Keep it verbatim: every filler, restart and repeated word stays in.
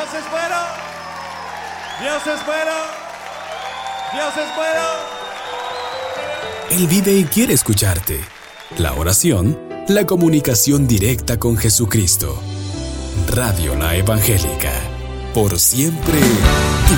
Dios es bueno. Dios es bueno. Dios es bueno. Él vive y quiere escucharte. La oración, la comunicación directa con Jesucristo. Radio La Evangélica. Por siempre.